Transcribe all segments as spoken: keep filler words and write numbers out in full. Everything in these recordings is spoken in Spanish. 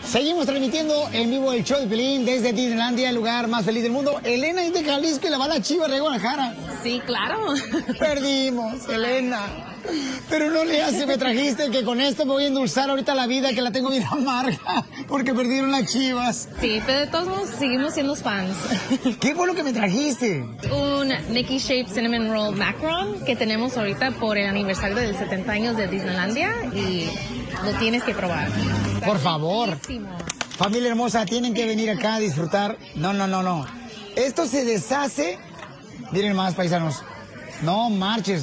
Seguimos transmitiendo en vivo el show de Piolín desde Disneylandia, el lugar más feliz del mundo. Elena es de Jalisco y la va a la Chivas de Guadalajara. Sí, claro. Perdimos, Elena. Pero no le hace, me trajiste que con esto me voy a endulzar ahorita la vida, que la tengo bien amarga, porque perdieron las Chivas. Sí, pero de todos modos seguimos siendo fans. ¿Qué fue lo que me trajiste? Un Mickey Shaped Cinnamon Roll Macaron que tenemos ahorita por el aniversario del setenta años de Disneylandia y lo tienes que probar. Está Por favor. riquísimo. Familia hermosa, tienen que venir acá a disfrutar. No, no, no, no. Esto se deshace. Miren más, paisanos. No marches.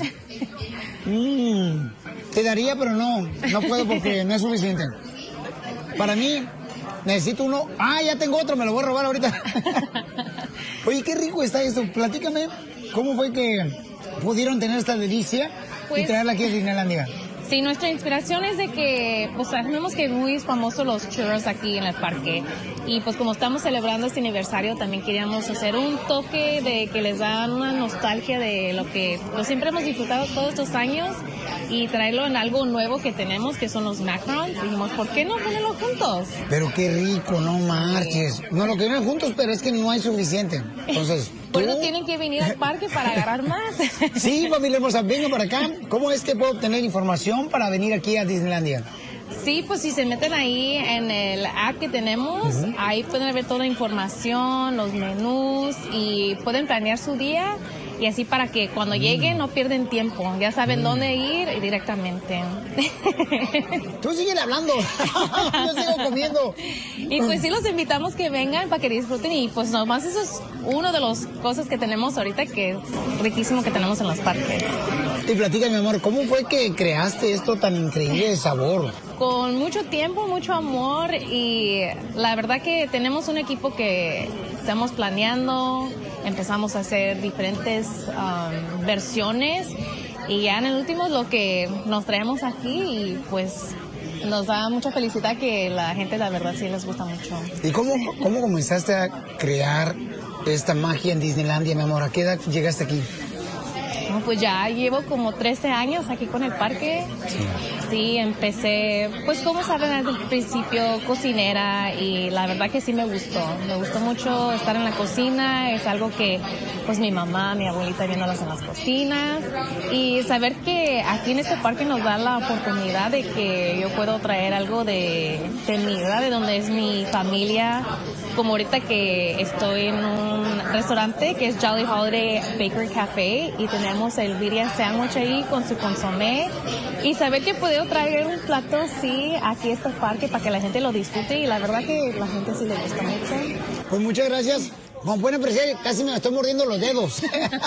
Mm, te daría, pero no. No puedo porque no es suficiente. Para mí, necesito uno. Ah, ya tengo otro, me lo voy a robar ahorita. Oye, qué rico está esto. Platícame, ¿cómo fue que pudieron tener esta delicia Pues- y traerla aquí a Disneylandia? Sí, nuestra inspiración es de que, pues sabemos que es muy famoso los churros aquí en el parque y pues como estamos celebrando este aniversario también queríamos hacer un toque de que les da una nostalgia de lo que pues, siempre hemos disfrutado todos estos años y traerlo en algo nuevo que tenemos que son los macarons. Dijimos, ¿por qué no ponerlo juntos? Pero qué rico, no marches. No lo quieren juntos, pero es que no hay suficiente. Entonces, Por eso tú- tienen que venir al parque para agarrar más. Sí, familia hermosa, venga para acá. ¿Cómo es que puedo obtener información para venir aquí a Disneylandia? Sí, pues si se meten ahí en el app que tenemos, ahí pueden ver toda la información, los menús y pueden planear su día y así para que cuando lleguen no pierden tiempo, ya saben dónde ir directamente. Tú síguele hablando. Yo sigo comiendo. Y pues sí los invitamos que vengan para que disfruten y pues nomás eso es uno de las cosas que tenemos ahorita que es riquísimo que tenemos en los parques. Y platícame, mi amor, ¿cómo fue que creaste esto tan increíble de sabor? Con mucho tiempo, mucho amor y la verdad que tenemos un equipo que estamos planeando, empezamos a hacer diferentes um, versiones y ya en el último lo que nos traemos aquí y pues nos da mucha felicidad que la gente la verdad sí les gusta mucho. ¿Y cómo, cómo comenzaste a crear esta magia en Disneylandia, mi amor? ¿A qué edad llegaste aquí? No, pues ya llevo como trece años aquí con el parque. Sí, empecé, pues como saben al principio, cocinera y la verdad que sí me gustó. Me gustó mucho estar en la cocina, es algo que pues mi mamá, mi abuelita viéndolas en las cocinas y saber que aquí en este parque nos da la oportunidad de que yo puedo traer algo de, de mi, ¿verdad? De donde es mi familia, como ahorita que estoy en un restaurante que es Jolly Holiday Bakery Café y tenemos el birria sandwich ahí con su consomé y saber que puedo traer un plato así aquí a este parque para que la gente lo disfrute y la verdad que la gente sí le gusta mucho. Pues muchas gracias. Como pueden apreciar, casi me estoy mordiendo los dedos.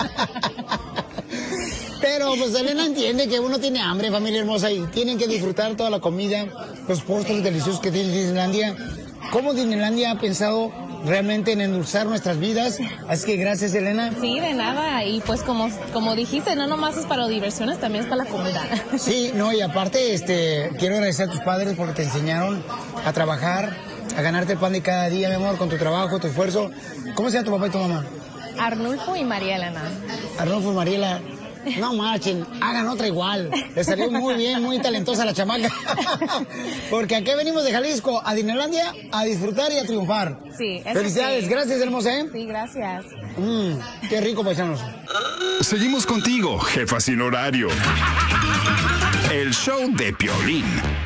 Pero pues Elena entiende que uno tiene hambre, familia hermosa, y tienen que disfrutar toda la comida, los postres deliciosos que tiene Disneylandia. ¿Cómo Disneylandia ha pensado realmente en endulzar nuestras vidas? Así que gracias, Elena. Sí, de nada. Y pues como, como dijiste, no nomás es para diversiones, también es para la comida. Sí, no, y aparte, este, quiero agradecer a tus padres porque te enseñaron a trabajar, a ganarte el pan de cada día, mi amor, con tu trabajo, tu esfuerzo. ¿Cómo se llama tu papá y tu mamá? Arnulfo y María Elena. Arnulfo y Mariela. No marchen, hagan otra igual. Le salió muy bien, muy talentosa la chamaca. Porque aquí venimos de Jalisco a Disneylandia a disfrutar y a triunfar. Sí, eso Felicidades, sí. gracias, hermosa, ¿eh? Sí, gracias. Mmm, qué rico, paisanos. Seguimos contigo, jefa sin horario. El show de Piolín.